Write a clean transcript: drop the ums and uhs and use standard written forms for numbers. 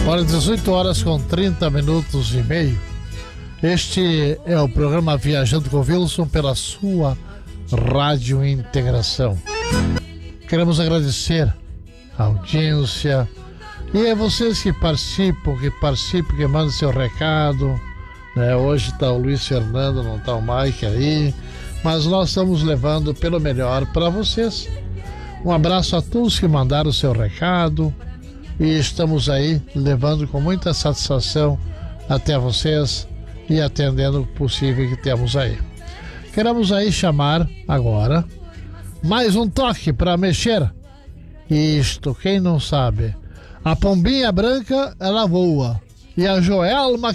Hora 18 horas com 30 minutos e meio. Este é o programa Viajando com Wilson pela sua Rádio Integração. Queremos agradecer a audiência e a vocês que participam, que mandam seu recado, né? Hoje está o Luiz Fernando, não está o Mike aí, mas nós estamos levando pelo melhor para vocês. Um abraço a todos que mandaram o seu recado e estamos aí levando com muita satisfação até vocês e atendendo o possível que temos aí. Queremos aí chamar agora mais um toque para mexer. Isto, quem não sabe, a pombinha branca ela voa e a Joelma